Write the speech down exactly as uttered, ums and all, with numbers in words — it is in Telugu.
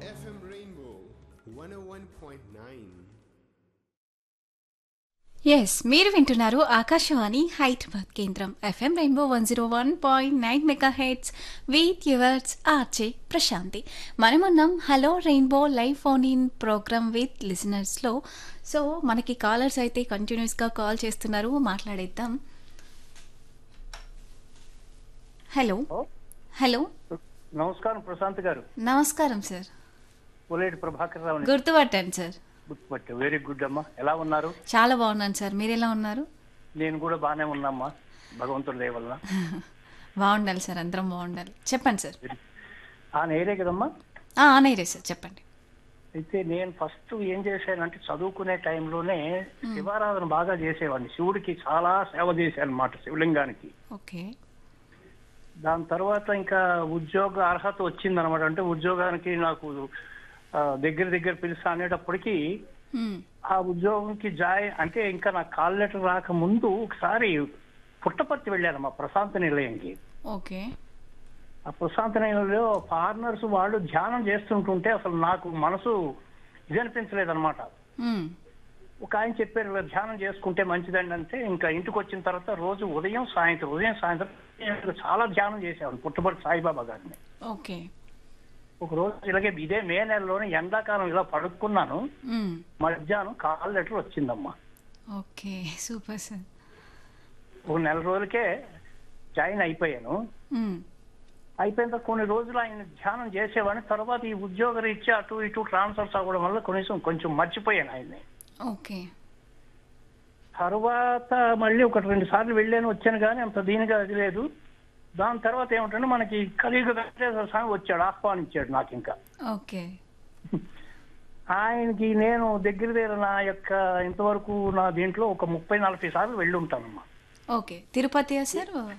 F M Rainbow one oh one point nine. Yes మీరు వింటున్నారు ఆకాశవాణి హైదరాబాద్ కేంద్రం FM rainbow one zero one point nine mega heads with yours RJ Prashanti. మనమున్నాం hello rainbow live phone in programme with లిసనర్స్లో. So మనకి కాలర్స్ అయితే కంటిన్యూస్గా కాల్ చేస్తున్నారు, మాట్లాడేద్దాం. హలో హలో నమస్కారం ప్రశాంత్ గారు. నమస్కారం sir. Poleti Prabhakar Rao గుర్తుపట్టాను sir. గుర్తుపట్టే. Very good అమ్మా, ఎలా ఉన్నారు? చాలా బాగున్నాను సార్, మీరు ఎలా ఉన్నారు? నేను కూడా బాగానే ఉన్నామ్మా, భగవంతుడి దయ వల్ల. బాగుండాలి సార్, అందరం బాగుండాలి. చెప్పండి సార్. ఆ నేరే కదమ్మా. ఆనేరే సార్, చెప్పండి. అయితే నేను ఫస్ట్ ఏం చేశానంటే చదువుకునే టైంలోనే శివారాధన బాగా చేసేవాడిని. శివుడికి చాలా సేవ చేశాను అన్నమాట, శివలింగానికి. ఓకే. దాని తర్వాత ఇంకా ఉద్యోగ అర్హత వచ్చింది అనమాట. అంటే ఉద్యోగానికి నాకు ఆ, దగ్గర దగ్గర పిలుస్తా అనేటప్పటికీ మ్మ్. ఆ ఉద్యోగంకి జాయ్ అంటే ఇంకా నాకు కాల్ లెటర్ రాక ముందు ఒకసారి పుట్టపర్తి వెళ్ళాను మా ప్రశాంత నిలయంకి. ఓకే. ఆ ప్రశాంత నిలయంలో ఫారినర్స్ వాళ్ళు ధ్యానం చేస్తుంటుంటే అసలు నాకు మనసు ఇది అనిపించలేదు అనమాట. మ్మ్. ఒక ఆయన చెప్పారు "ఇలా ధ్యానం చేసుకుంటే మంచిదండి" అంటే ఇంకా ఇంటికి వచ్చిన తర్వాత రోజు ఉదయం సాయంత్రం ఉదయం సాయంత్రం నేను చాలా ధ్యానం చేసేవాడు పుట్టపర్తి సాయిబాబా గారిని. ఓకే. ఒక రోజు ఇలాగే ఇదే మే నెలలోనే ఎండాకాలం ఇలా పడుకున్నాను, మ్మ్. మధ్యాహ్నం కాల్ లెటర్ వచ్చిందమ్మా. Okay, super sir. ఒక నెల రోజులకే జాయిన్ అయిపోయాను. మ్మ్. అయిపోయిన తర్వాత కొన్ని రోజులు ఆయన ధ్యానం చేసేవాడిని. తర్వాత ఈ ఉద్యోగ రీత్యా అటు ఇటు ట్రాన్స్ఫర్స్ అవ్వడం వల్ల కనీసం కొంచెం మర్చిపోయాను ఆయన్ని. ఓకే. తర్వాత మళ్ళీ ఒకటి రెండు సార్లు వెళ్ళాను వచ్చాను కానీ అంత దీనిగా అది లేదు. దాని తర్వాత ఏమిటంటే మనకి కలియుగ వెంకటేశ్వర స్వామి వచ్చాడు, ఆహ్వానించాడు నాకు. ఇంకా ఓకే. ఆయనకి నేను దగ్గర దగ్గర నా యొక్క ఇంతవరకు నా దీంట్లో ఒక ముప్పై నలభై సార్లు వెళ్ళి ఉంటానమ్మా. ఓకే. తిరుపతియా సార్?